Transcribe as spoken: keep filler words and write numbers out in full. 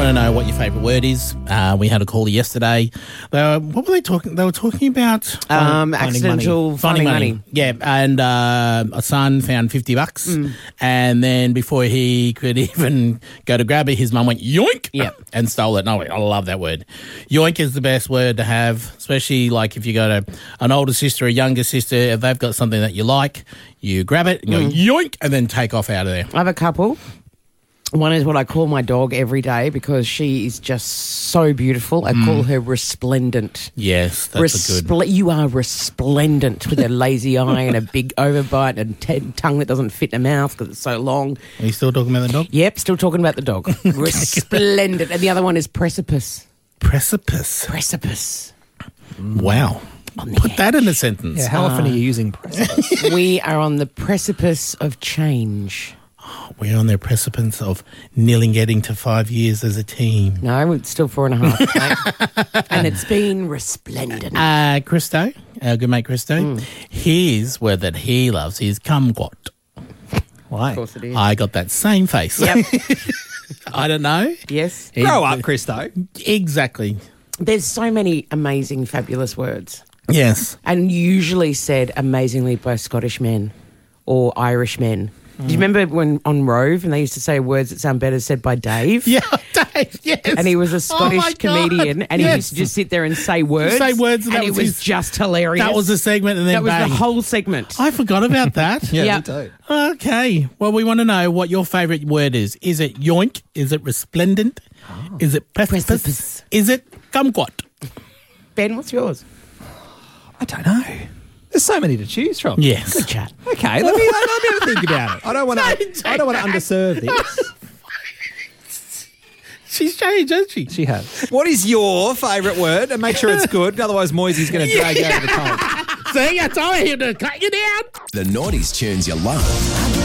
to know what your favourite word is. Uh, we had a caller yesterday. They were, what were they talking? They were talking about um, finding accidental money. finding money. money. Yeah, and uh, a son found fifty bucks, mm. and then before he could even go to grab it, his mum went yoink, yep. and stole it. No, I love that word. Yoink is the best word to have, especially like if you got a, an older sister, a younger sister. If they've got something that you like, you grab it and mm. go yoink, and then take off out of there. I have a couple. One is what I call my dog every day because she is just so beautiful. I mm. call her resplendent. Yes, that's Respl- a good. You are resplendent with a lazy eye and a big overbite and t- tongue that doesn't fit in the mouth because it's so long. Are you still talking about the dog? Yep, still talking about the dog. Resplendent. And the other one is precipice. Precipice? Precipice. Wow. Put that in a sentence. Yeah, how often uh, are you using precipice? We are on the precipice of change. We're on the precipice of nearly getting to five years as a team. No, it's still four and a half, mate. And it's been resplendent. Uh, Christo, our good mate Christo, mm. his word that he loves is kumquat. Why? Of course it is. I got that same face. Yep. I don't know. Yes. He, Grow up, Christo. Exactly. There's so many amazing, fabulous words. Yes. And usually said amazingly by Scottish men or Irish men. Do you remember when on Rove and they used to say words that sound better said by Dave? Yeah, Dave, yes. And he was a Scottish oh comedian and yes. he used to just sit there and say words. Say words and, and that it was, was his, just hilarious. That was the segment and then That was bang. the whole segment. I forgot about that. yeah, yep. me too. Okay. Well, we want to know what your favourite word is. Is it yoink? Is it resplendent? Oh. Is it precipice? precipice? Is it kumquat? Ben, what's yours? I don't know. There's so many to choose from. Yes. Good chat. Okay, let me, let me have a think about it. I don't want to. I don't want to underserve this. She's changed, hasn't she? She has. What is your favourite word? And make sure it's good. Otherwise, Moisey's going to drag you over the cold. See, I told him to cut you down. The noughties tunes you love.